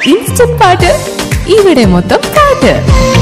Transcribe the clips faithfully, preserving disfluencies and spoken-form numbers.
Instant പാട്ട് ഇവിടെ മൊത്തം പാട്ട്.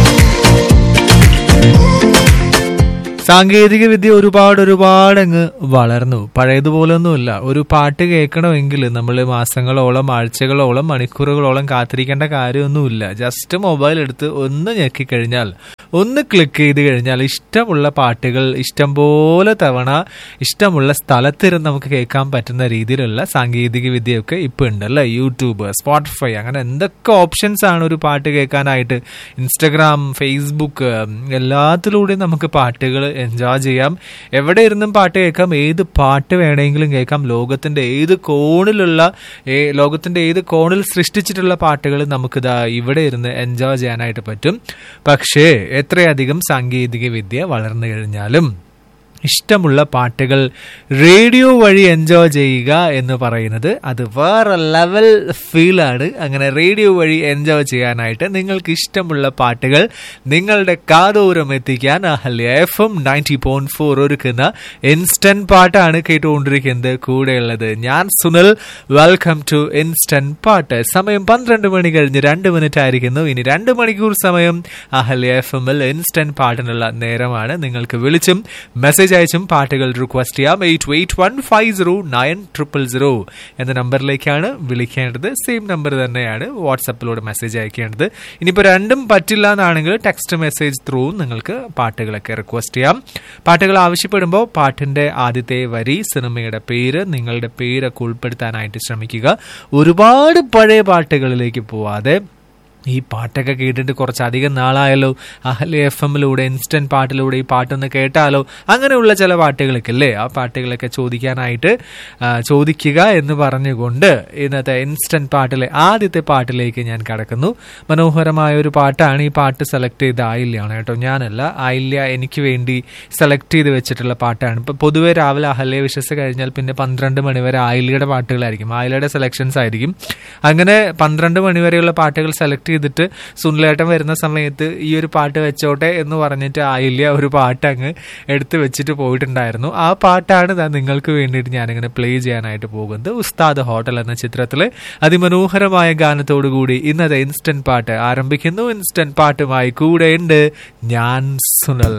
സാങ്കേതിക വിദ്യ ഒരുപാട് ഒരുപാട് അങ്ങ് വളർന്നു. പഴയതുപോലൊന്നുമില്ല. ഒരു പാട്ട് കേൾക്കണമെങ്കിൽ നമ്മൾ മാസങ്ങളോളം ആഴ്ചകളോളം മണിക്കൂറുകളോളം കാത്തിരിക്കേണ്ട കാര്യമൊന്നുമില്ല. ജസ്റ്റ് മൊബൈൽ എടുത്ത് ഒന്ന് ഞെക്കിക്കഴിഞ്ഞാൽ, ഒന്ന് ക്ലിക്ക് ചെയ്ത് കഴിഞ്ഞാൽ ഇഷ്ടമുള്ള പാട്ടുകൾ ഇഷ്ടം പോലെ തവണ ഇഷ്ടമുള്ള സ്ഥലത്തിരുന്ന് നമുക്ക് കേൾക്കാൻ പറ്റുന്ന രീതിയിലുള്ള സാങ്കേതിക വിദ്യയൊക്കെ ഇപ്പം ഉണ്ട് അല്ലേ. യൂട്യൂബ്, സ്പോട്ടിഫൈ, അങ്ങനെ എന്തൊക്കെ ഓപ്ഷൻസ് ആണ് ഒരു പാട്ട് കേൾക്കാനായിട്ട്. ഇൻസ്റ്റഗ്രാം, ഫേസ്ബുക്ക്, എല്ലാത്തിലൂടെയും നമുക്ക് പാട്ടുകൾ എൻജോയ് ചെയ്യാം. എവിടെ ഇരുന്നും പാട്ട് കേൾക്കാം. ഏത് പാട്ട് വേണമെങ്കിലും കേൾക്കാം. ലോകത്തിന്റെ ഏത് കോണിലുള്ള ലോകത്തിന്റെ ഏത് കോണിൽ സൃഷ്ടിച്ചിട്ടുള്ള പാട്ടുകൾ നമുക്കിതാ ഇവിടെ ഇരുന്ന് എൻജോയ് ചെയ്യാനായിട്ട് പറ്റും. പക്ഷേ എത്രയധികം സാങ്കേതിക വിദ്യ വളർന്നു കഴിഞ്ഞാലും ഇഷ്ടമുള്ള പാട്ടുകൾ റേഡിയോ വഴി എൻജോയ് ചെയ്യുക എന്ന് പറയുന്നത് അത് വേറെ ലെവൽ ഫീലാണ്. അങ്ങനെ റേഡിയോ വഴി എൻജോയ് ചെയ്യാനായിട്ട് നിങ്ങൾക്ക് ഇഷ്ടമുള്ള പാട്ടുകൾ നിങ്ങളുടെ കാതോരം എത്തിക്കാൻ Ahalya F M ninety point four ഒരുക്കുന്ന ഇൻസ്റ്റന്റ് പാട്ടാണ് കേട്ടുകൊണ്ടിരിക്കുന്നത്. കൂടെയുള്ളത് ഞാൻ സുനിൽ. വെൽക്കം ടു ഇൻസ്റ്റന്റ് പാട്ട്. സമയം പന്ത്രണ്ട് മണി കഴിഞ്ഞ് രണ്ട് മിനിറ്റ് ആയിരിക്കുന്നു. ഇനി രണ്ട് മണിക്കൂർ സമയം അഹല്യ എഫ് എമ്മിൽ ഇൻസ്റ്റന്റ് പാട്ടിനുള്ള നേരമാണ്. നിങ്ങൾക്ക് വിളിച്ചും മെസ്സേജ് അയച്ചും പാട്ടുകൾ റിക്വസ്റ്റ് ചെയ്യാം. Eight eight one five zero nine triple zero എന്ന നമ്പറിലേക്കാണ് വിളിക്കേണ്ടത്. സെയിം നമ്പർ തന്നെയാണ് വാട്സപ്പിലൂടെ മെസ്സേജ് അയക്കേണ്ടത്. ഇനിയിപ്പോൾ രണ്ടും പറ്റില്ല എന്നാണെങ്കിൽ ടെക്സ്റ്റ് മെസ്സേജ് ത്രൂ നിങ്ങൾക്ക് പാട്ടുകളൊക്കെ റിക്വസ്റ്റ് ചെയ്യാം. പാട്ടുകൾ ആവശ്യപ്പെടുമ്പോൾ പാട്ടിന്റെ ആദ്യത്തെ വരി, സിനിമയുടെ പേര്, നിങ്ങളുടെ പേരൊക്കെ ഉൾപ്പെടുത്താനായിട്ട് ശ്രമിക്കുക. ഒരുപാട് പഴയ പാട്ടുകളിലേക്ക് പോവാതെ ഈ പാട്ടൊക്കെ കേട്ടിട്ട് കുറച്ചധികം നാളായല്ലോ, അഹല്യ എഫ് എമ്മിലൂടെ ഇൻസ്റ്റന്റ് പാട്ടിലൂടെ ഈ പാട്ടൊന്ന് കേട്ടാലോ, അങ്ങനെയുള്ള ചില പാട്ടുകളൊക്കെ അല്ലേ, ആ പാട്ടുകളൊക്കെ ചോദിക്കാനായിട്ട് ചോദിക്കുക എന്ന് പറഞ്ഞുകൊണ്ട് ഇന്നത്തെ ഇൻസ്റ്റന്റ് പാട്ടിലെ ആദ്യത്തെ പാട്ടിലേക്ക് ഞാൻ കടക്കുന്നു. മനോഹരമായ ഒരു പാട്ടാണ്. ഈ പാട്ട് സെലക്ട് ചെയ്ത ആയില്യാണ് കേട്ടോ, ഞാനല്ല. ആയില്യ എനിക്ക് വേണ്ടി സെലക്ട് ചെയ്ത് വെച്ചിട്ടുള്ള പാട്ടാണ്. ഇപ്പം പൊതുവെ രാവിലെ അഹല്യ വിശ്വസ് കഴിഞ്ഞാൽ പിന്നെ പന്ത്രണ്ട് മണിവരെ ആയില്യയുടെ പാട്ടുകളായിരിക്കും, ആയില്യയുടെ സെലക്ഷൻസ് ആയിരിക്കും. അങ്ങനെ പന്ത്രണ്ട് മണിവരെയുള്ള പാട്ടുകൾ സെലക്ട് ചെയ്തിട്ട് സുനിലേട്ടൻ വരുന്ന സമയത്ത് ഈ ഒരു പാട്ട് വെച്ചോട്ടെ എന്ന് പറഞ്ഞിട്ട് ആയില്യ ഒരു പാട്ട് അങ്ങ് എടുത്ത് വെച്ചിട്ട് പോയിട്ടുണ്ടായിരുന്നു. ആ പാട്ടാണ് നിങ്ങൾക്ക് വേണ്ടിയിട്ട് ഞാനിങ്ങനെ പ്ലേ ചെയ്യാനായിട്ട് പോകുന്നത്. ഉസ്താദ് ഹോട്ടൽ എന്ന ചിത്രത്തിലെ അതിമനോഹരമായ ഗാനത്തോടുകൂടി ഇന്നത്തെ ഇൻസ്റ്റന്റ് പാട്ട് ആരംഭിക്കുന്നു. ഇൻസ്റ്റന്റ് പാട്ടുമായി കൂടെയുണ്ട് ഞാൻ സുനിൽ.